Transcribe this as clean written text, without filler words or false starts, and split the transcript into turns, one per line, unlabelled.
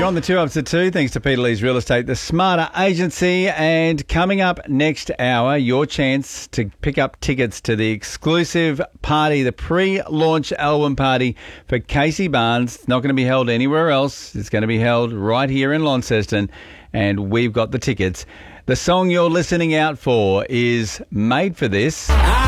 on the 2 up to 2, thanks to Peter Lee's Real Estate, the Smarter Agency. And coming up next hour, your chance to pick up tickets to the exclusive party, the pre-launch album party for Casey Barnes. It's not going to be held anywhere else. It's going to be held right here in Launceston, and we've got the tickets. The song you're listening out for is Made for This.